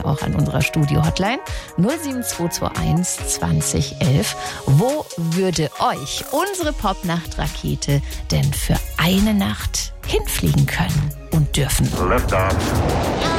auch an unserer Studio-Hotline 07221 2011. Wo würde euch unsere Popnacht-Rakete denn für eine Nacht hinfliegen können und dürfen? Lift off.